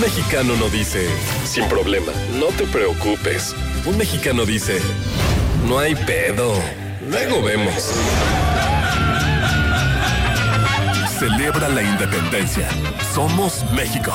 mexicano no dice, sin problema, no te preocupes. Un mexicano dice, no hay pedo, luego vemos. Celebra la independencia. Somos México.